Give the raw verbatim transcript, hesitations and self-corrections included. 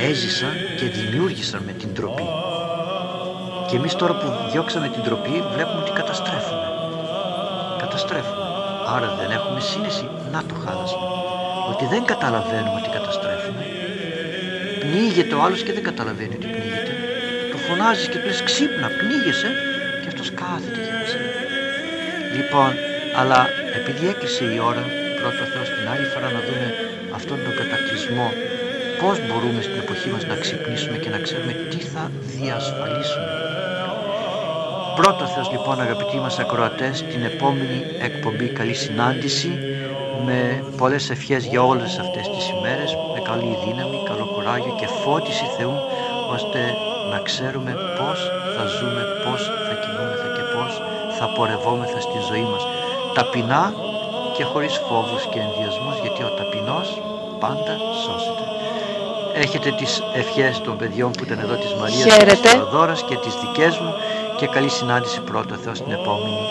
έζησαν και δημιούργησαν με την ντροπή. Και εμείς τώρα που διώξαμε την ντροπή βλέπουμε ότι καταστρέφουμε. Καταστρέφουμε. Άρα δεν έχουμε σύνεση. Να το χάλασμα. Ότι δεν καταλαβαίνουμε ότι καταστρέφουμε. Πνίγεται ο άλλος και δεν καταλαβαίνει ότι πνίγεται. Το φωνάζεις και του λες ξύπνα, πνίγεσαι, και αυτός κάθεται για να ξέρει. Λοιπόν, αλλά επειδή έκλεισε η ώρα, πρώτο Θεός την άλλη φορά να δούμε αυτόν τον κατακλυσμό, πώς μπορούμε στην εποχή μας να ξυπνήσουμε και να ξέρουμε τι θα διασφαλίσουμε. Πρώτο Θεός λοιπόν, αγαπητοί μας ακροατές, την επόμενη εκπομπή καλή συνάντηση, με πολλές ευχές για όλες αυτές τις ημέρες, με καλή δύναμη, καλό κουράγιο και φώτιση Θεού, ώστε να ξέρουμε πώς θα ζούμε, πώς θα κινούμεθα και πώς θα πορευόμεθα στη ζωή μας. Ταπεινά και χωρίς φόβους και ενδιασμούς, γιατί ο ταπεινός πάντα σώζεται. Έχετε τις ευχές των παιδιών που ήταν εδώ, της Μαρίας και της Θεοδόρας, και τις δικές μου, και καλή συνάντηση πρώτο Θεός την επόμενη